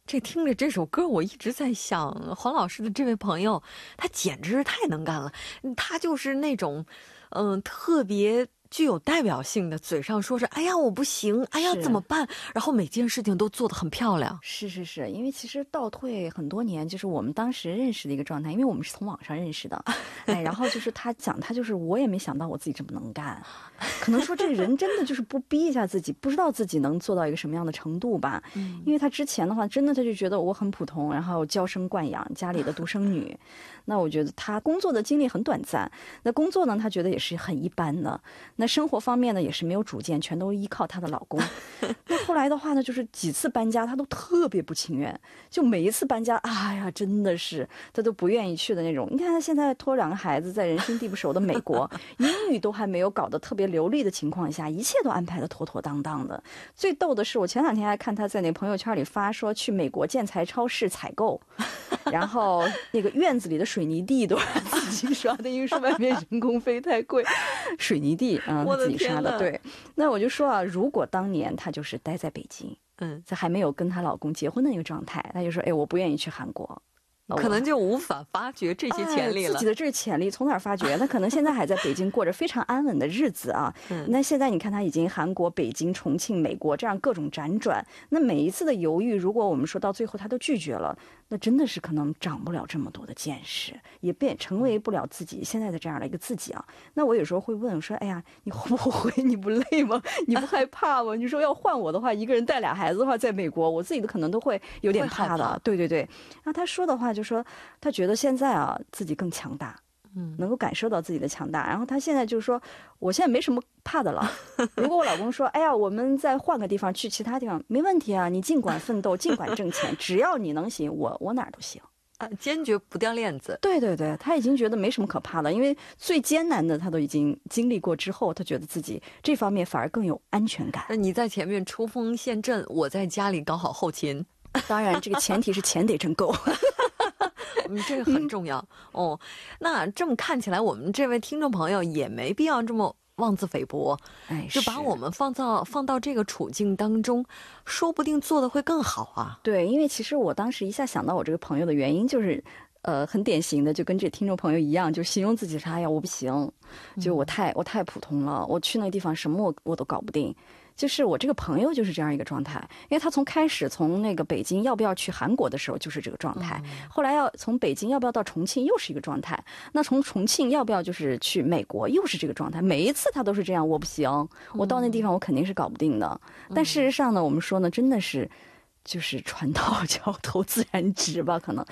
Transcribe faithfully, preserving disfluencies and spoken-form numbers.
这听着这首歌，我一直在想，黄老师的这位朋友，他简直是太能干了。他就是那种，嗯、呃，特别具有代表性的，嘴上说着“哎呀我不行，哎呀怎么办”，然后每件事情都做得很漂亮。 是是是，因为其实倒退很多年，就是我们当时认识的一个状态，因为我们是从网上认识的，哎，然后就是他讲，他就是我也没想到我自己这么能干，可能说这人真的就是不逼一下自己，不知道自己能做到一个什么样的程度吧。嗯，因为他之前的话，真的他就觉得我很普通，然后娇生惯养，家里的独生女。那我觉得他工作的经历很短暂，那工作呢，他觉得也是很一般的。那生活方面呢，也是没有主见，全都依靠她的老公。那后来的话呢，就是几次搬家，她都特别不情愿，就每一次搬家，哎呀，真的是她都不愿意去的那种。你看她现在拖两个孩子，在人生地不熟的美国，英语都还没有搞得特别流利的情况下，一切都安排得妥妥当当的。最逗的是，我前两天还看她在那朋友圈里发说去美国建材超市采购。然后那个院子里的水泥地都是自己刷的，因为说外面人工费太贵，水泥地嗯，自己刷的。对，那我就说啊，如果当年她就是待在北京，嗯，在还没有跟她老公结婚的那个状态，她就说，哎，我不愿意去韩国。 可能就无法发掘这些潜力了、 哎、自己的这个潜力从哪儿发掘？他可能现在还在北京过着非常安稳的日子啊。嗯、那现在你看他已经韩国、北京、重庆、美国这样各种辗转，那每一次的犹豫，如果我们说到最后他都拒绝了，那真的是可能长不了这么多的见识，也变成为不了自己现在的这样的一个自己啊。那我有时候会问我说：“哎呀，你后不后悔？你不累吗？你不害怕吗？”你说要换我的话，一个人带俩孩子的话，在美国，我自己的可能都会有点怕的。对对对。然后他说的话就说，他觉得现在啊自己更强大，嗯，能够感受到自己的强大。然后他现在就是说，我现在没什么怕的了。如果我老公说，哎呀，我们再换个地方去其他地方，没问题啊，你尽管奋斗，尽管挣钱，只要你能行，我我哪儿都行。 啊，坚决不掉链子。 对对对，他已经觉得没什么可怕的，因为最艰难的他都已经经历过之后，他觉得自己这方面反而更有安全感。 那你在前面冲锋陷阵，我在家里搞好后勤。 当然，这个前提是钱得真够。 嗯，这个很重要、嗯、哦。那这么看起来，我们这位听众朋友也没必要这么妄自菲薄，哎，就把我们放到放到这个处境当中，说不定做得会更好啊。 对，因为其实我当时一下想到我这个朋友的原因，就是呃，很典型的，就跟这听众朋友一样，就形容自己啥呀，我不行，就我太、嗯、我太普通了，我去那个地方什么我我都搞不定。就是我这个朋友就是这样一个状态，因为他从开始从那个北京要不要去韩国的时候就是这个状态、嗯、后来要从北京要不要到重庆又是一个状态，那从重庆要不要就是去美国又是这个状态，每一次他都是这样，我不行，我到那地方我肯定是搞不定的、嗯、但事实上呢，我们说呢，真的是就是船到桥头自然直吧，可能